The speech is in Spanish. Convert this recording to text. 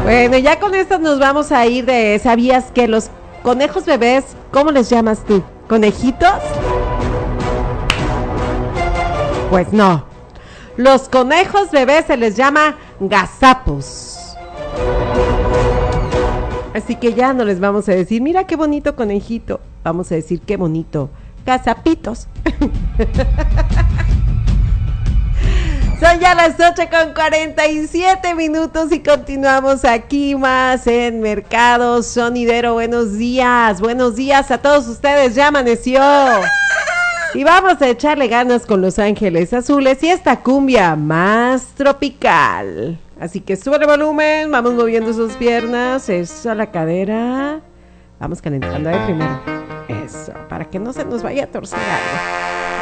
Bueno, ya con esto nos vamos a ir de... ¿Sabías que los conejos bebés, cómo les llamas tú? ¿Conejitos? Pues no. Los conejos bebés se les llama gazapos. Así que ya no les vamos a decir, mira qué bonito conejito. Vamos a decir qué bonito gazapitos. Son ya las 8:47 y continuamos aquí más en Mercado Sonidero. Buenos días a todos ustedes, ya amaneció. Y vamos a echarle ganas con Los Ángeles Azules y esta cumbia más tropical. Así que sube el volumen, vamos moviendo sus piernas, eso, la cadera. Vamos calentando ahí primero. Eso, para que no se nos vaya a torcer algo.